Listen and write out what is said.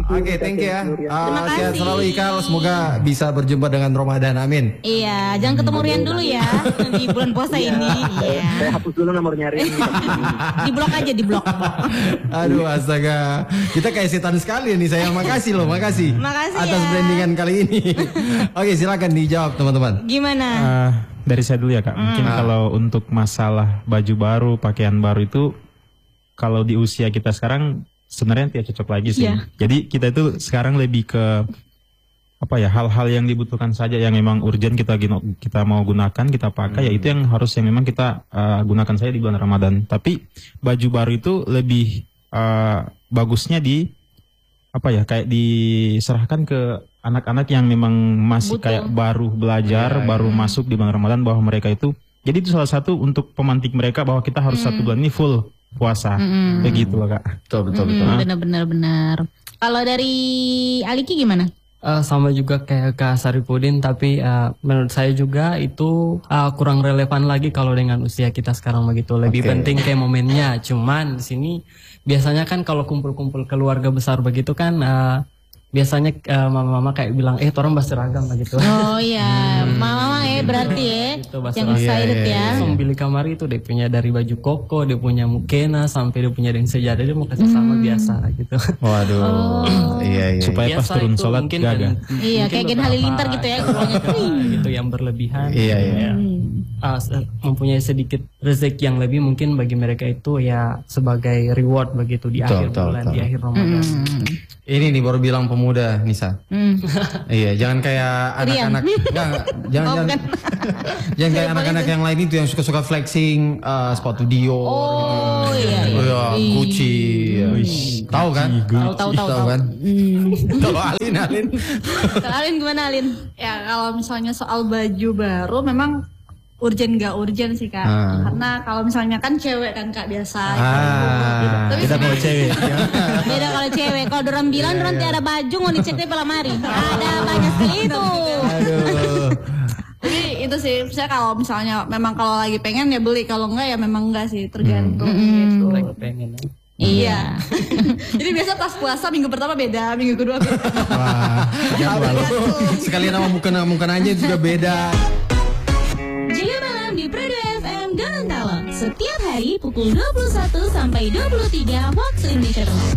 Oke, thank you ya. Terima Sehat kasih. selalu Ikal, semoga bisa berjumpa dengan Ramadan, amin. Iya, jangan ketemu Rian dulu ya di bulan puasa ini. Iya. Saya hapus dulu nomornya Rin. Di blok aja, di blok. Aduh astaga, kita kayak setan sekali nih saya. Makasih loh, makasih. Makasih atas ya. brandingan kali ini. Oke, silakan dijawab teman-teman. Gimana? Dari saya dulu ya Kak. Mungkin kalau untuk masalah baju baru, pakaian baru itu kalau di usia kita sekarang sebenarnya tidak cocok lagi sih. Iya. Jadi kita itu sekarang lebih ke apa ya, hal-hal yang dibutuhkan saja yang memang urgent kita mau gunakan, kita pakai ya itu yang harus yang memang kita gunakan saja di bulan Ramadan. Tapi baju baru itu lebih bagusnya di apa ya, kayak diserahkan ke anak-anak yang memang masih kayak baru belajar, baru masuk di bulan Ramadan, bahwa mereka itu jadi itu salah satu untuk pemantik mereka bahwa kita harus satu bulan ini full puasa. Begitu loh Kak. Betul. Benar. Kalau dari Aliki gimana? Sama juga kayak Kak Saripudin, tapi menurut saya juga itu kurang relevan lagi kalau dengan usia kita sekarang begitu. Lebih penting kayak momennya. Cuman di sini biasanya kan kalau kumpul-kumpul keluarga besar begitu kan biasanya mama-mama kayak bilang orang berseragam begitu. Oh iya, mama berarti ya, Gitu, yang excited ya. Langsung beli kamar itu dia punya dari baju koko, dia punya mukena, sampai dia punya dengan sejadah, dia mau kasih sama biasa gitu. Waduh, iya. Supaya pas Biasa turun itu sholat mungkin gagal. Iya, kayak Gen Halilintar gitu ya. gitu yang berlebihan. Iya. Mempunyai sedikit rezeki yang lebih mungkin bagi mereka itu ya sebagai reward begitu di akhir bulan, di akhir Ramadan. Ini nih baru bilang pemuda, Nisa. Iya, jangan kayak anak-anak. Jangan kayak anak-anak yang lain itu yang suka flexing sepatu Dior. Oh iya. Gucci. Tahu kan? Tahu kan? Kalau Alin. Kalau Alin gimana Alin? Ya kalau misalnya soal baju baru memang urgent gak urgent sih Kak. Karena kalau misalnya kan cewek kan Kak biasa. Tapi Kita bawa cewek. Beda kalau cewek. Kalau dorang bilang dorang tiada baju mau dicek di lemari. Ada banyak sekali itu. Tapi itu sih, saya kalau misalnya memang kalau lagi pengen ya beli, kalau enggak ya memang enggak sih, tergantung gitu. Lagi pengen. Iya. Jadi biasa pas puasa minggu pertama beda, minggu kedua beda. Wah, sekalian nama muka aja juga beda. Jika malam di Prado FM Gorontalo setiap hari pukul 21 sampai 23 waktu Indonesia Tengah.